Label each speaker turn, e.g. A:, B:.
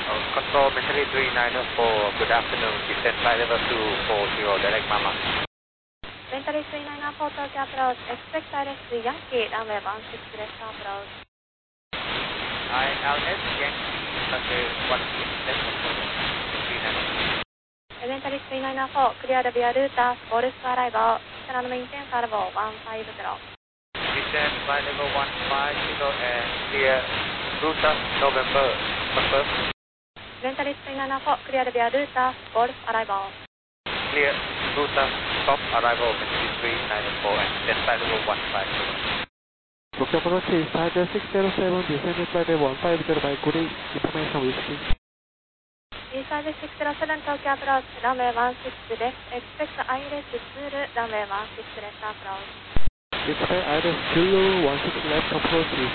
A: Control Mentally 394, good afternoon. Descend flight level 240, direct Mama.
B: Mentally 394, Tokyo approach. Expect ILS Yankee, runway 16 left approach.
A: ILS Yankee, runway 16 left approach. 394.
B: Mentally 394, clear via router, Golf arrival. Can maintain cargo 150.
A: Descend flight level 150 and clear router November. Confirm.
B: Mentally 394, clear via router, Golf arrival.
A: Clear router stop arrival Mentally 394 and descend flight level 150.
C: Tokyo approach is Tiger 607, descending flight level 150 by Guri, information whiskey.
B: Inside 607, Tokyo approach, runway 16 left, expect ILS Zulu, runway 16 left approach.
C: Expect ILS Zulu 16 left approach is